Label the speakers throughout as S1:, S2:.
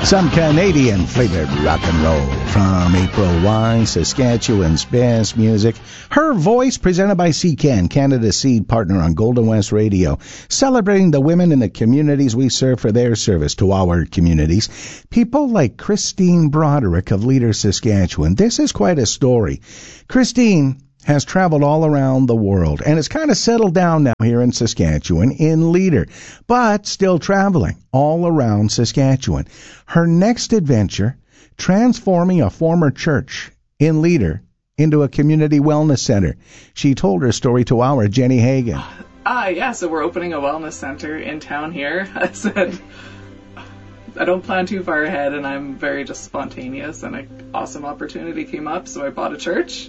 S1: Some Canadian flavored rock and roll from April Wise, Saskatchewan's best music. Her Voice, presented by CCAN, Canada's seed partner on Golden West Radio, celebrating the women in the communities we serve for their service to our communities. People like Christine Broderick of Leader, Saskatchewan. This is quite a story. Christine has traveled all around the world and has kind of settled down now here in Saskatchewan in Leader, but still traveling all around Saskatchewan. Her next adventure, transforming a former church in Leader into a community wellness center. She told her story to our Jenny Hagan.
S2: So we're opening a wellness center in town here. I said, I don't plan too far ahead, and I'm very just spontaneous, and an awesome opportunity came up, so I bought a church.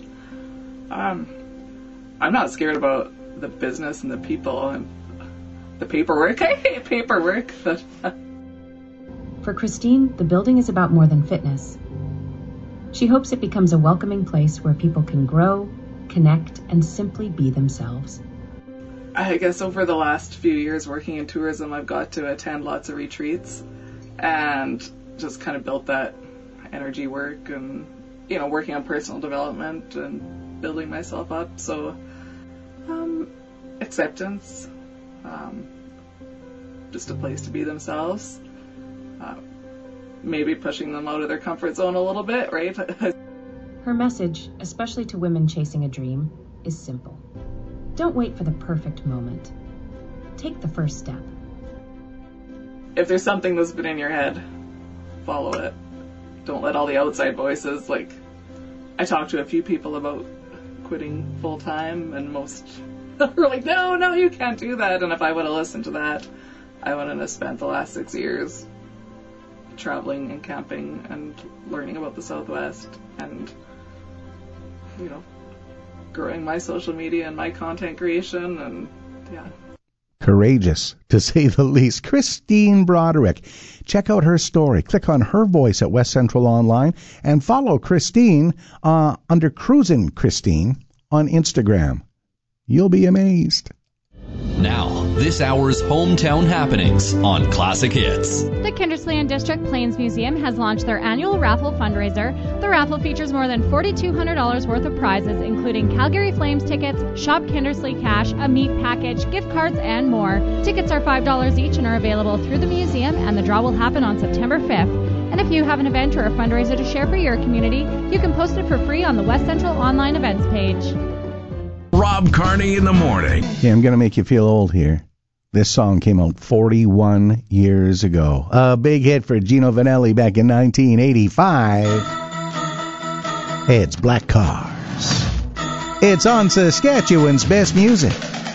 S2: I'm not scared about the business and the people and the paperwork. I hate paperwork.
S3: For Christine, the building is about more than fitness. She hopes it becomes a welcoming place where people can grow, connect, and simply be themselves.
S2: I guess over the last few years working in tourism, I've got to attend lots of retreats and just kind of built that energy work and, working on personal development and building myself up. So acceptance, just a place to be themselves, maybe pushing them out of their comfort zone a little bit, right?
S3: Her message, especially to women chasing a dream, is simple. Don't wait for the perfect moment. Take the first step.
S2: If there's something that's been in your head, follow it. Don't let all the outside voices, I talked to a few people about quitting full-time, and most were like, no, you can't do that. And if I would have listened to that, I wouldn't have spent the last 6 years traveling and camping and learning about the Southwest and, growing my social media and my content creation, and
S1: Courageous, to say the least. Christine Broderick. Check out her story. Click on Her Voice at West Central Online and follow Christine under Cruisin' Christine on Instagram. You'll be amazed.
S4: Now, this hour's hometown happenings on Classic Hits.
S5: The Kindersley District Plains Museum has launched their annual raffle fundraiser. The raffle features more than $4,200 worth of prizes, including Calgary Flames tickets, Shop Kindersley cash, a meat package, gift cards, and more. Tickets are $5 each and are available through the museum, and the draw will happen on September 5th. And if you have an event or a fundraiser to share for your community, you can post it for free on the West Central Online Events page.
S6: Rob Carney in the morning.
S1: Yeah, I'm going to make you feel old here. This song came out 41 years ago. A big hit for Gino Vanelli back in 1985. It's Black Cars. It's on Saskatchewan's best music.